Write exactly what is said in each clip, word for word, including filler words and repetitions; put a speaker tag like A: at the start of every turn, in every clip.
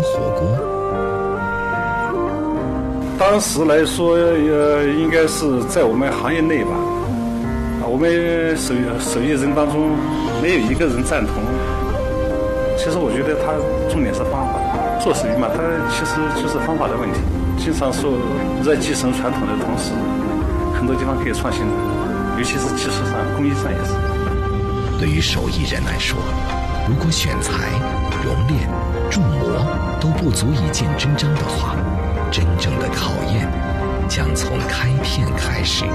A: 火锅。
B: 当时来说，呃，应该是在我们行业内吧，啊，我们手手艺人当中没有一个人赞同。其实我觉得他重点是方法，做手艺嘛，它其实就是方法的问题。经常说在继承传统的同时，很多地方可以创新的，尤其是技术上、工艺上也是。
A: 对于手艺人来说，如果选材、熔炼、铸模都不足以见真章的话，真正的考验将从开片开始。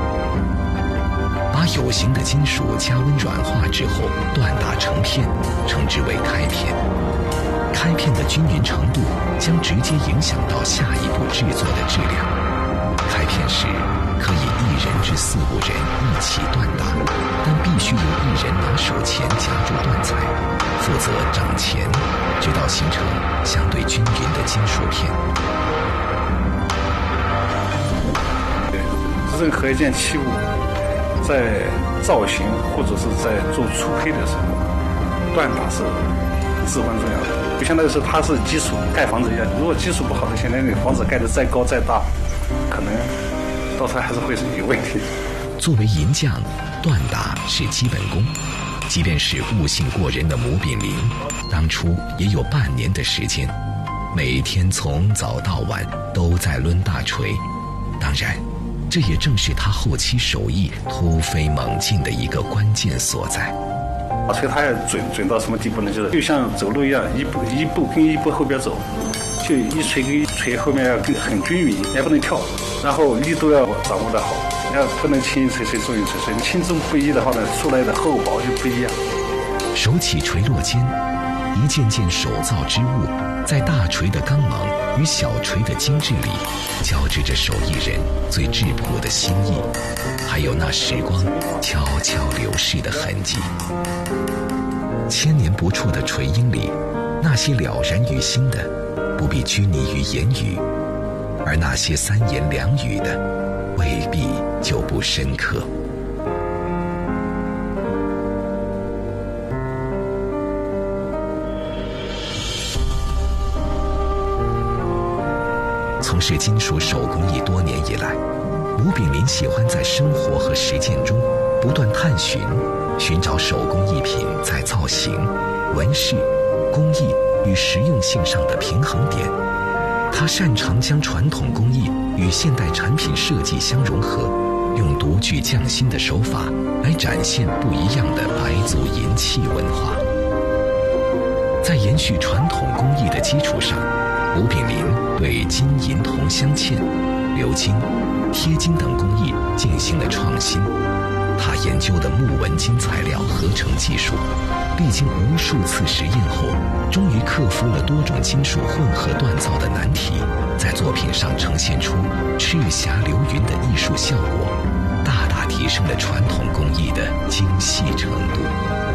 A: 把有形的金属加温软化之后锻打成片，称之为开片。开片的均匀程度将直接影响到下一步制作的质量。开片时可以一人至四五人一起锻打，但必须由一人拿手钳夹住锻材，负责掌钳，直到形成相对均匀的金属片。
B: 任何一件器物在造型或者是在做粗胚的时候，锻打是至关重要的。就相当于是它是基础，盖房子一样。如果基础不好的，现在那个房子盖得再高再大，可能到时候还是会是有问题。
A: 作为银匠，锻打是基本功。即便是悟性过人的母炳林，当初也有半年的时间，每天从早到晚都在抡大锤。当然，这也正是他后期手艺突飞猛进的一个关键所在。
B: 大锤它要准准到什么地步呢？就是就像走路一样，一步一步跟一步后边走，就一锤跟一锤后面要跟很均匀，也不能跳，然后力度要掌握得好，要不能轻一锤锤重一锤锤，轻重不一的话呢，出来的厚薄就不一样。
A: 手起锤落间，一件件手造之物，在大锤的刚猛与小锤的精致里，交织着手艺人最质朴的心意，还有那时光悄悄流逝的痕迹。千年不辍的锤音里，那些了然于心的，不必拘泥于言语，而那些三言两语的，未必就不深刻。从事金属手工艺多年以来，吴炳林喜欢在生活和实践中不断探寻，寻找手工艺品在造型、纹饰、工艺与实用性上的平衡点。他擅长将传统工艺与现代产品设计相融合，用独具匠心的手法来展现不一样的白族银器文化。在延续传统工艺的基础上，吴炳林对金银铜镶嵌、鎏金、贴金等工艺进行了创新。他研究的木纹金材料合成技术，历经无数次实验后，终于克服了多种金属混合锻造的难题，在作品上呈现出赤霞流云的艺术效果，大大提升了传统工艺的精细程度。